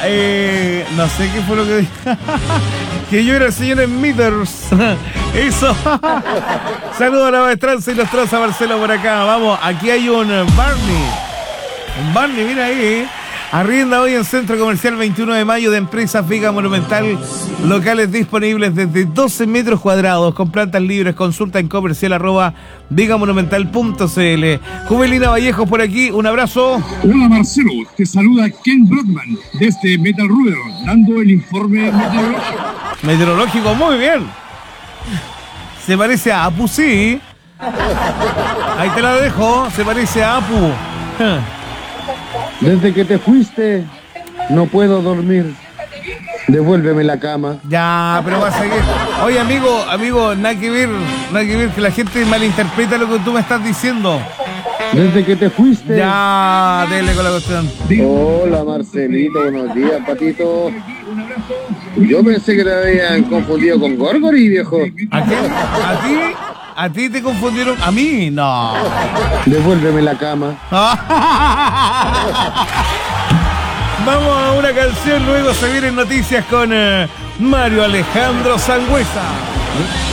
no sé qué fue lo que dije. Que yo era el señor Smithers. Eso. Saludos a la maestranza y los traza Marcelo por acá. Vamos, aquí hay un Barney. Un Barney, mira ahí. Arrienda hoy en Centro Comercial 21 de Mayo de Empresas Viga Monumental. Locales disponibles desde 12 metros cuadrados con plantas libres. Consulta en comercial@vigamonumental.cl. Juvelina Vallejos por aquí, un abrazo. Hola Marcelo, te saluda Ken Brockman desde Metal Ruder, dando el informe meteorológico. Meteorológico, muy bien. Se parece a Apu, sí. Ahí te la dejo, se parece a Apu. Desde que te fuiste, no puedo dormir. Devuélveme la cama. Ya, pero va a seguir. Oye, amigo, nada que ver que la gente malinterpreta lo que tú me estás diciendo. Desde que te fuiste. Ya, dele con la cuestión. Hola Marcelito, buenos días, patito. Yo pensé que te habían confundido con Gorgory, viejo. ¿A qué? ¿A ti te confundieron? ¿A mí? No. Devuélveme la cama. Vamos a una canción, luego se vienen noticias con Mario Alejandro Sangüesa.